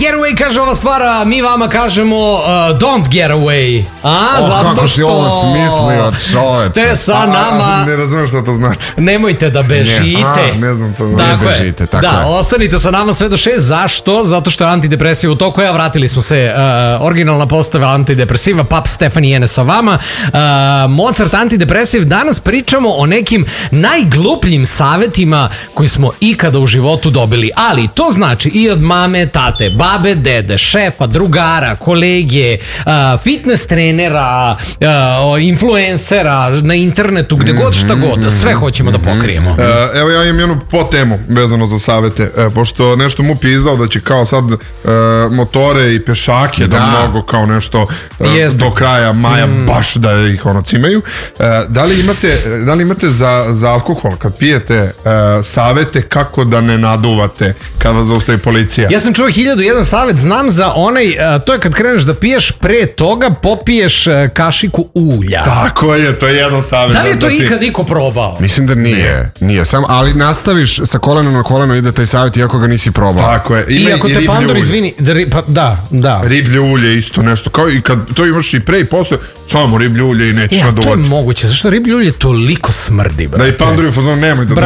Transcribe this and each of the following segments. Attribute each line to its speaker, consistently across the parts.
Speaker 1: get away, kaže ova stvara, mi vama kažemo don't get away. Zato što
Speaker 2: ovo smislio, čoveče.
Speaker 1: Ste sa nama.
Speaker 3: Ne razumijem šta to znači.
Speaker 1: Nemojte da bežite.
Speaker 3: Ne znam to znači.
Speaker 1: Tako
Speaker 2: bežite, tako
Speaker 1: da,
Speaker 2: je.
Speaker 1: ostanite sa nama sve do 6. Zašto? Zato što je antidepresiva u toku. Vratili smo se, originalna postava antidepresiva, Pap Stefani Jene sa vama. Mozart antidepresiv. Danas pričamo o nekim najglupljim savetima koji smo ikada u životu dobili. Ali to znači i od mame, tate, babe, dede, šefa, drugara, kolege, fitness trenera, influencera na internetu, gde god šta god. Sve hoćemo da pokrijemo.
Speaker 3: Evo ja imam jednu potemu vezano za savete, pošto nešto MUP je izdao da će kao sad motore i pešake da mnogo kao nešto do kraja maja baš da ih cimaju. Da li imate za alkohol kad pijete savete kako da ne naduvate kad vas zaustavi policija?
Speaker 1: Ja sam čuo 1001 savet, znam za onaj, to je kad kreneš da piješ, pre toga popiješ kašiku ulja.
Speaker 3: Tako je, to je jedan savet.
Speaker 1: Da li je to ikad iko probao?
Speaker 2: Mislim da nije samo, ali nastaviš sa kolena na koleno, ide taj savjet iako ga nisi probao.
Speaker 3: Tako je.
Speaker 1: I ako te Pandor izvini, da.
Speaker 3: Riblje ulje isto nešto, kao i kad to imaš i pre i posle, samo riblje ulje i nećeš naduvati.
Speaker 1: To je moguće, zašto riblje ulje toliko smrdi, brate?
Speaker 3: Da i Pandor je fazon, nemoj da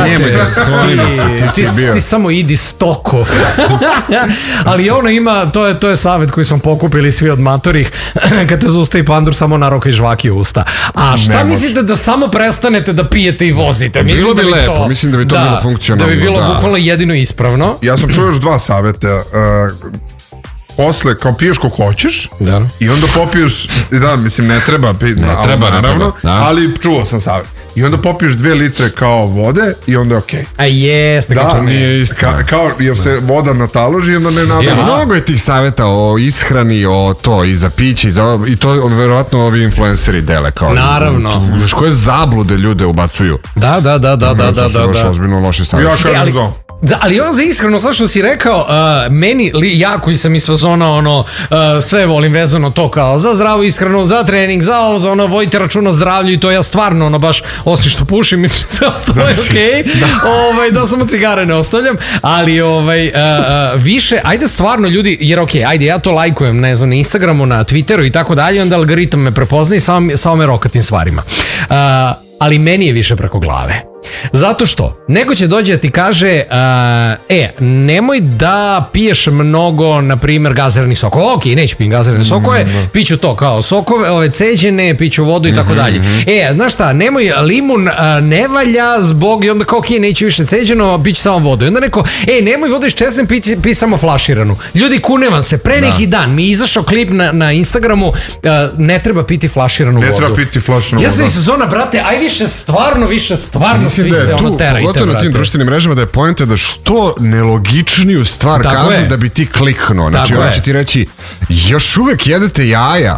Speaker 1: ti samo idi stoko. Ali ono ima, to je savjet koji smo pokupili svi od matorih, kad te zaustavi Pandur, samo narokaj žvaki u usta. A šta mislite da samo prestanete da pijete i vozite?
Speaker 2: Bilo bi lepo, mislim da bi to bilo funkcionalno.
Speaker 1: Da bi bilo bukvalno jedino ispravno.
Speaker 3: Ja sam čuo još dva savjeta. Posle, kao piješ ko hoćeš i onda popiješ, mislim ne treba, naravno, ali čuo sam savjet. I onda popiješ 2 litre kao vode i onda je okej.
Speaker 1: A jeste,
Speaker 2: to nije isto.
Speaker 3: Kao, jer se voda nataloži i onda ne nadava.
Speaker 2: Mnogo je tih savjeta o ishrani, o to i za piće, i to verovatno ovi influenceri dele.
Speaker 1: Naravno.
Speaker 2: Koje zablude ljude ubacuju.
Speaker 1: Da.
Speaker 2: Još ozbiljno loši savjet.
Speaker 3: Ja kažem to.
Speaker 1: Ali on za iskreno, sad što si rekao, meni, ja koji sam iz fazona, sve volim vezano to kao za zdravu ishranu, za trening, za ovo, vodite računa o zdravlju i to ja stvarno, baš, osim što pušim, sve ostalo je okej, da samo cigare ne ostavljam, ali više, ajde stvarno ljudi, jer ajde, ja to lajkujem, ne znam, na Instagramu, na Twitteru i tako dalje, onda algoritam me prepozna i samo me rokatim stvarima. Ali meni je više preko glave. Zato što neko će dođe da ti kaže nemoj da piješ mnogo, na primjer, gaziranih sokova. Ok, neću pijem gazirane sokove, piću to kao sokove, ove ceđene, piću vodu i tako dalje. Znaš šta, nemoj, limun ne valja zbog, i onda kao ok, neću više ceđeno, piću samo vodu. I onda neko, nemoj vodu iz česem, pi samo flaširanu. Ljudi, kunevam se, pre neki dan mi je izašao klip na Instagramu, ne treba piti flaširanu vodu.
Speaker 3: Ne treba piti flaširanu vodu.
Speaker 1: Ja sam iz sezona, brate, aj više stvarno svi se ono terajte,
Speaker 2: pogotovo na tim društvenim mrežama, da je poenta da što nelogičniju stvar kažu da bi ti kliknuo. Znači, ona će ti reći, još uvek jedete jaja.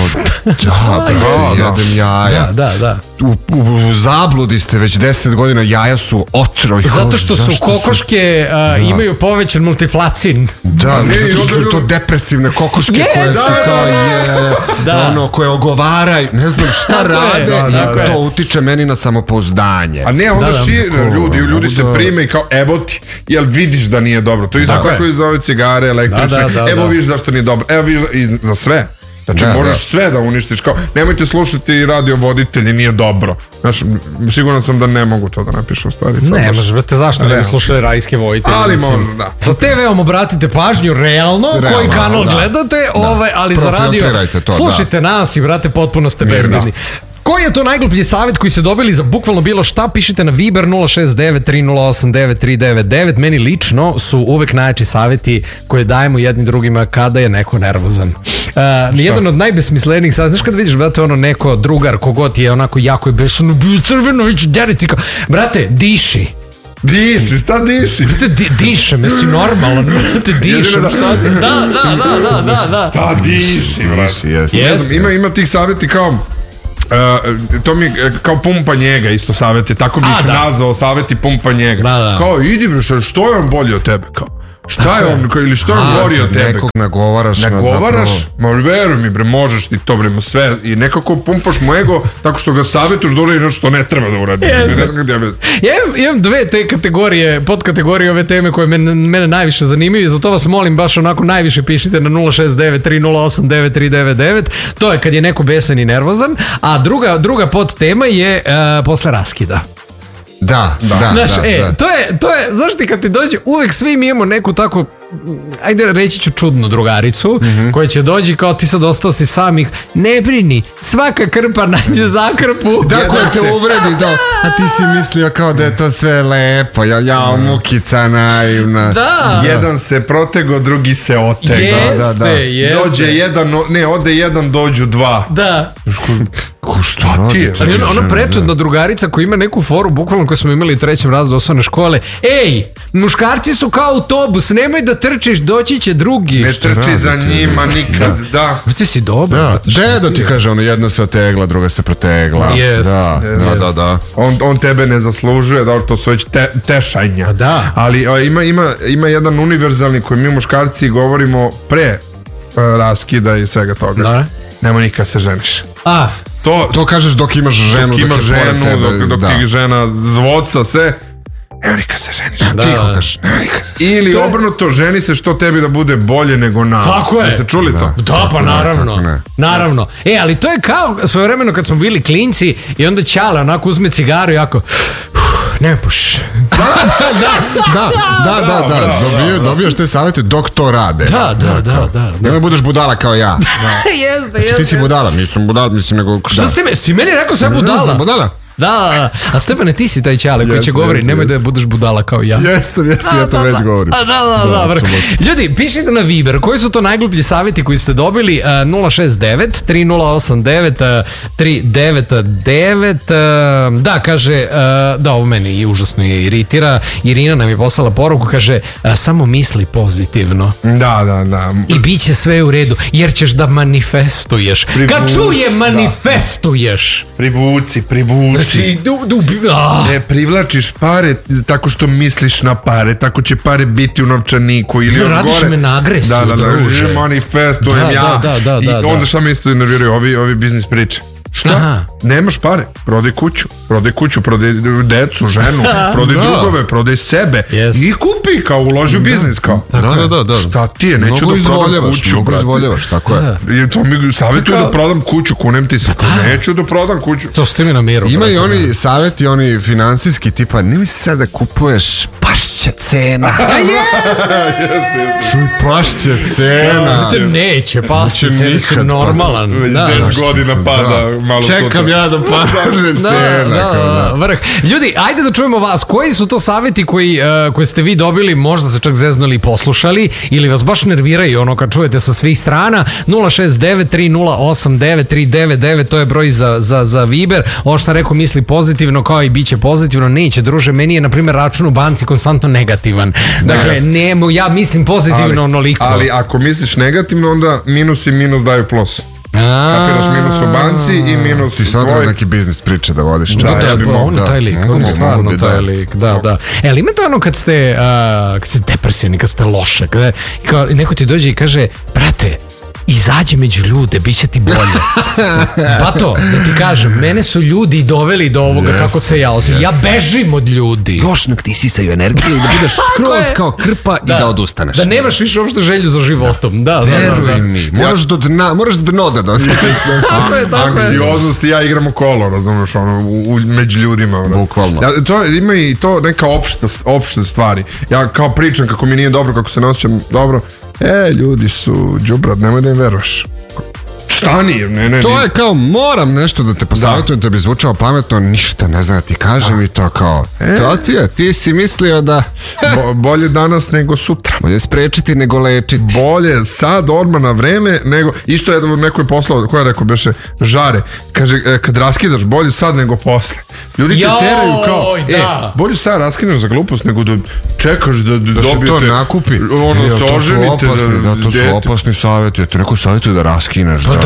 Speaker 2: Jedem jaja.
Speaker 1: Da.
Speaker 2: U zabludi ste već 10 godina, jaja su otrov.
Speaker 1: Zato što su kokoške imaju povećan multiflacin.
Speaker 2: Da, zato što su to depresivne kokoške koje su kao koje ogovaraju, ne znam šta rade i to utiče meni na samopouzdanje.
Speaker 3: A ne, onda šire ljudi se prime i kao, evo ti, jel vidiš da nije dobro. To je isto tako i za ove cigare električne, evo vidiš zašto nije dobro, evo vidiš i za sve. Znači, možeš sve da uništiš, kao, nemojte slušati radio voditelji, nije dobro. Znači, siguran sam da ne mogu to da napišu stvari.
Speaker 1: Ne, možeš, brate, zašto ne bi slušali rajske voditelje?
Speaker 3: Ali možda, da.
Speaker 1: Sa TV-om obratite pažnju realno, koji kanal gledate, ali za radio, slušajte nas i, brate, potpuno ste bezbedni. Koji je to najgluplji savjet koji ste dobili za bukvalno bilo šta? Pišite na Viber 069-308-9399. Meni lično su uvek najjači savjeti koje dajemo jednim drugima kada je neko nervozan. Jedan od najbesmislenijih savjeta, znaš kad vidiš, brate, neko drugar, kogod je onako jako je besano, crveno, već deriti, brate, diši.
Speaker 3: Diši, šta diši?
Speaker 1: Dišem, jesi normalan, brate, dišem. Da.
Speaker 3: Šta diši, brate? Ima tih savjeti kao... to mi kao pumpa njega isto savjeti, tako bih nazvao savjeti pumpa njega. Kao, idi bre, što je on bolji od tebe, kao. Šta je on, ili što on govori o tebe?
Speaker 2: Nekog nagovaraš.
Speaker 3: Ma veruj mi bre, možeš ti to bre, sve i nekako pumpaš mu ego tako što ga savjetuš da uradi nešto što ne treba da uradi.
Speaker 1: Ja imam dve te kategorije, podkategorije ove teme koje mene najviše zanimaju i zato vas molim baš onako najviše pišite na 069-308-9399. To je kad je neko besan i nervozan, a druga podtema je posle raskida.
Speaker 2: Da.
Speaker 1: To je, znaš ti kad ti dođe, uvek svi mi imamo neku tako, ajde reći ću čudnu drugaricu, koja će dođi kao ti sad ostao si sam i ne brini, svaka krpa nađe zakrpu.
Speaker 2: Da, koja te uvredi, da. A ti si mislio kao da je to sve lepo, mukica naivna.
Speaker 1: Da.
Speaker 3: Jedan se protego, drugi se otego.
Speaker 1: Jeste.
Speaker 3: Dođe jedan, ode jedan, dođu dva.
Speaker 1: Da.
Speaker 3: Šta ti je?
Speaker 1: Ali ona prečudna drugarica koja ima neku foru, bukvalno koju smo imali u 3. razredu osnovne škole. Ej, muškarci su kao autobus, nemoj da trčiš, doći će drugi.
Speaker 3: Ne trči za njima nikad, da.
Speaker 1: Ti si dobar.
Speaker 2: Dedo ti kaže, jedna se otegla, druga se protegla.
Speaker 1: Jest.
Speaker 2: Da.
Speaker 3: On tebe ne zaslužuje, da to su već tešanja.
Speaker 1: Da.
Speaker 3: Ali ima jedan univerzalni koji mi muškarci govorimo pre raskida i svega toga.
Speaker 1: Da.
Speaker 3: Nemoj nikad se ženiš.
Speaker 2: To kažeš dok imaš ženu,
Speaker 3: dok ti žena zvoca sve. Evo nikad se ženiš.
Speaker 2: Tiho kažeš.
Speaker 3: Ili obrnuto, ženi se što tebi da bude bolje nego nama.
Speaker 1: Tako je.
Speaker 3: Jeste čuli to?
Speaker 1: Da, pa naravno. Ali to je kao svojevremeno kad smo bili klinci i onda Ćale onako uzme cigaru i jako... Ne puš.
Speaker 2: Da. Dobijaš te savjete dok to rade.
Speaker 1: Da.
Speaker 2: Nemoj budeš budala kao ja.
Speaker 1: Jeste.
Speaker 2: Ti si budala, nisam budala, mislim nego...
Speaker 1: Šta si meni rekao sve budala? Da, a Stefane, ti si taj Ćale koji će govori, nemoj da budeš budala kao ja.
Speaker 2: Jesam, ja to već govorim.
Speaker 1: Da. Ljudi, pišite na Viber, koji su to najgluplji savjeti koji ste dobili? 069-3089-399. Da, kaže, da, ovo meni užasno je iritira. Irina nam je poslala poruku, kaže, samo misli pozitivno.
Speaker 3: Da.
Speaker 1: I bit će sve u redu, jer ćeš da manifestuješ. Kad čuje manifestuješ.
Speaker 3: Privuci.
Speaker 1: Znači,
Speaker 3: privlačiš pare tako što misliš na pare, tako će pare biti u novčaniku ili još gore.
Speaker 1: Radiš me na agresiju, druže.
Speaker 3: Manifestujem ja. I onda šta mi isto nerviraju ovi biznis priče. Šta? Nemaš pare, prodaj kuću, prodaj decu, ženu, prodaj drugove, prodaj sebe i kupi, kao uloži u biznis, kao.
Speaker 2: Da.
Speaker 3: Šta ti je, neću da prodam kuću,
Speaker 2: mnogo izvoljavaš, tako je.
Speaker 3: To mi savjetuju da prodam kuću, kunem ti se, neću da prodam kuću.
Speaker 1: To ste mi na miru.
Speaker 2: Ima i oni savjeti, oni finansijski, tipa, nimi se sad da kupuješ, pašće cena. Čuj, pašće cena.
Speaker 1: Neće, pašće cena, si normalan.
Speaker 3: Već 10 godina pada.
Speaker 2: Čekam ja da paže cena.
Speaker 1: Vrh. Ljudi, ajde da čujemo vas. Koji su to savjeti koje ste vi dobili, možda se čak zeznuli i poslušali, ili vas baš nerviraju ono kad čujete sa svih strana? 069-308-9399, to je broj za Viber. Ovo što sam rekao, misli pozitivno, kao i bit će pozitivno. Neće, druže, meni je, na primjer, račun u banci konstantno negativan. Dakle, ja mislim pozitivno onoliko.
Speaker 3: Ali ako misliš negativno, onda minus i minus daju plus. Kapiraš minus u banci i minus
Speaker 2: ti sad tvoj... neki biznis priče da vodiš.
Speaker 1: On je taj lik, on je stvarno taj lik. Da. Ali ima to ono kad ste depresivni, kad ste loše, kada neko ti dođe i kaže, brate, izađe među ljude, bit će ti bolje. Pa to, da ti kažem, mene su ljudi doveli do ovoga kako se ja osjećam. Ja bežim od ljudi.
Speaker 2: Još nek ti sisaju energiju i da budeš skroz kao krpa i da odustaneš.
Speaker 1: Da nemaš više uopšte želju za životom.
Speaker 2: Veruj mi, moraš dno da dostiš.
Speaker 3: Anksioznost i ja igramo kolo, razumiješ, među ljudima.
Speaker 2: Bukvalno.
Speaker 3: Ima i to neka opšte stvari. Ja kao pričam kako mi nije dobro, kako se ne osjećam dobro. Ljudi su đubrad, nemoj da im veruješ. Šta nije? Ne.
Speaker 2: To je kao, moram nešto da te posavjetujem, da bi zvučao pametno, ništa ne znam, ti kažem i to kao, to ti je, ti si mislio da...
Speaker 3: Bolje danas nego sutra.
Speaker 2: Bolje sprečiti nego lečiti.
Speaker 3: Bolje sad, odmah na vreme, nego... Isto je neko je poslao, koja je rekao, beše, Žare, kaže, kad raskidaš, bolje sad nego posle. Ljudi te teraju kao, bolje sad raskidaš za glupost nego da čekaš da dobijete...
Speaker 2: Da se to nakupi.
Speaker 3: Ono, se oženite.
Speaker 2: To su opasni savjeti, ja ti neko savjetuju da raskineš.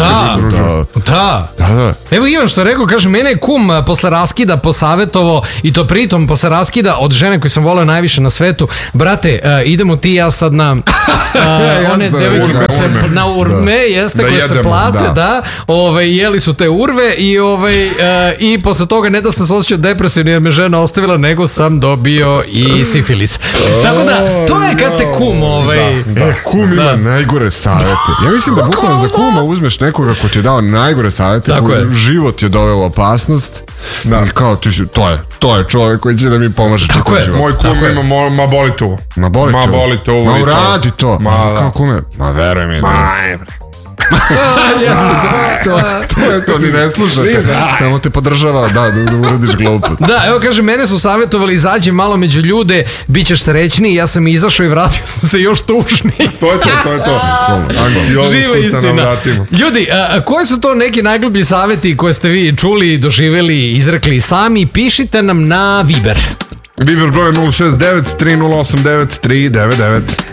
Speaker 1: Da. Evo Ivan što je rekao, kaže, mene je kum posle raskida posavetovo, i to pritom posle raskida od žene koju sam voleo najviše na svetu, brate, idemo ti i ja sad na one devojke koje se na urme, jeste, koje se plate, da, jeli su te urve i posle toga ne da sam se osjećao depresivno jer me žena ostavila, nego sam dobio i sifilis. Tako da, to je kad te kum
Speaker 2: kum ima najgore savete. Ja mislim da bukvalno za kuma uzmeš nekoga ko ti je dao najgore savete, život je doveo u opasnost. Kao, to je čovjek koji će da mi pomaže.
Speaker 3: Tako je. Moj kum ima, ma boli to. Ma boli to.
Speaker 2: Ma uradi to. Kao kume, ma veruj mi. To ni ne slušate, samo te podržava da uradiš glupost.
Speaker 1: Da, evo kaže, mene su savjetovali, izađi malo među ljude, bit ćeš srećniji. Ja sam izašao i vratio sam se još tužniji.
Speaker 3: To je to.
Speaker 1: Živa istina. Ljudi, koji su to neki najglublji savjeti koje ste vi čuli, doživjeli, izrekli sami? Pišite nam na Viber.
Speaker 3: Viber broj 069 3089 399.